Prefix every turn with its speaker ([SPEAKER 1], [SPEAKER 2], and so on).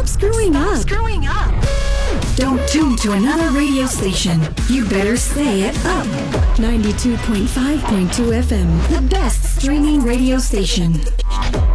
[SPEAKER 1] screwing up. Don't tune to another radio station. You better stay at Up. 92.5.2 FM, the best streaming radio station.